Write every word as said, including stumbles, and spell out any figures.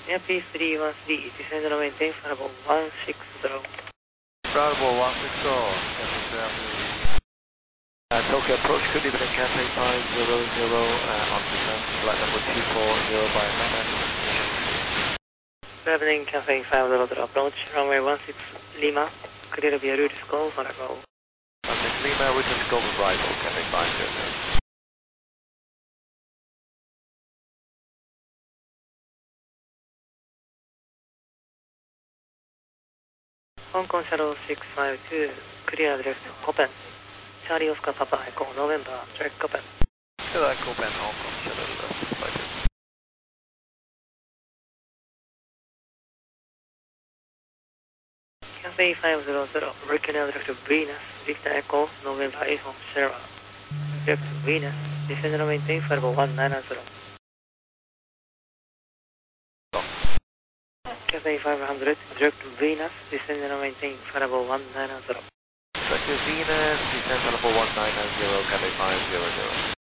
Air P three one three, descend and maintain Farabo one six zero. Farabo one six zero, uh, Tokyo approach could be within Cathay five zero zero uh, on descent, flight number two four zero by nine. Traveling Cathay five zero zero approach, runway one six Lima, clear via route scope, Farabo. one six Lima, route scope arrival, Cathay five zero zero. Hong Kong Shadow six five two, clear direct Copen. Charlie Oscar Papa Echo November, direct Copen. Still at Copen, Hong Kong Shadow six five two. Cathay five zero zero, Rectangle direct Venus, Victor Echo November eight Hong Sierra. Direct Venus, descend and maintain Farabo one nine zero. Cathay five hundred, direct Venus, descend and maintain Farabo one nine zero. Direct Venus, descend Farabo one nine zero, Cathay five zero zero.